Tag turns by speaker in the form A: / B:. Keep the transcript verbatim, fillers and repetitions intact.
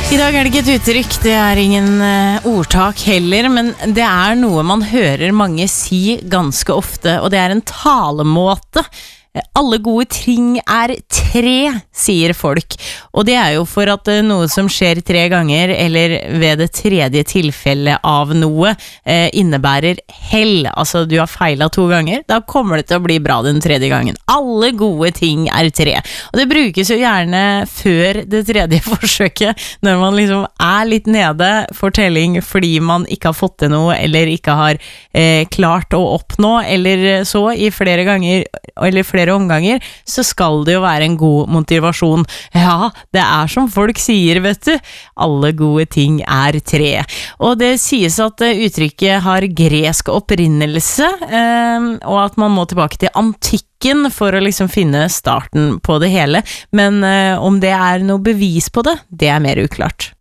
A: I dag er det ikke et uttrykk, det er ingen uh, ordtak heller, men det er noe man hører mange si ganske ofte, og det er en talemåte. Alle gode ting er tre, sier folk, og det er jo for at noe som skjer tre ganger, eller ved det tredje tilfellet av noe, eh, innebærer hell. Altså, du har feilet to ganger, da kommer det til å bli bra den tredje gangen. Alle gode ting er tre, og det brukes jo gjerne før det tredje forsøket, når man liksom er litt nede for telling fordi man ikke har fått til noe, eller ikke har eh, klart å oppnå, eller så i flere ganger, eller flere omganger, så skal det jo være en god motivasjon. Ja, det er som folk sier, vet du. Alle gode ting er tre. Og det sies at uttrykket har gresk opprinnelse, eh, og at man må tilbake til antikken for å liksom finne starten på det hele. Men eh, om det er noe bevis på det, det er mer uklart.